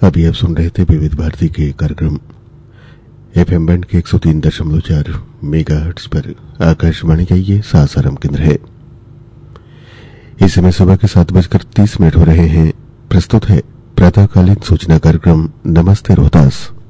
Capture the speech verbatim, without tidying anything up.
अभी आप सुन रहे थे विविध भारती के कार्यक्रम एफएम बैंड के एक सौ तीन दशमलव चार मेगाहर्ट्ज पर आकाशवाणी का ये सासाराम केंद्र है। इस समय सुबह के सात बजकर तीस मिनट हो रहे हैं। प्रस्तुत है प्रातःकालीन सूचना कार्यक्रम नमस्ते रोहतास।